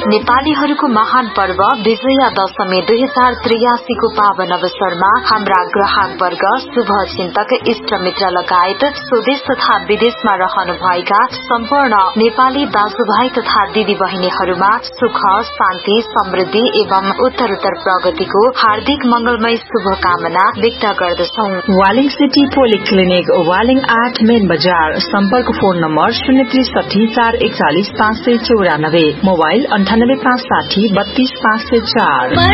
नेपालीहरूको महान पर्व विजया दशमी 2083 को पावन अवसरमा हाम्रा ग्राहक वर्ग, शुभ चिन्तक, इष्ट मित्र लगायत स्वदेश तथा विदेशमा रहनुभएका सम्पूर्ण नेपाली दाजुभाइ तथा दिदी बहिनीहरूमा सुख, शान्ति, समृद्धि एवं उत्तरोत्तर प्रगतिको हार्दिक मंगलमय शुभकामना व्यक्त गर्दछौ। Waling city polyclinic, Waling 8 main बजार। सम्पर्क फोन नम्बर 063 441 594, मोबाइल 98 560 32 504।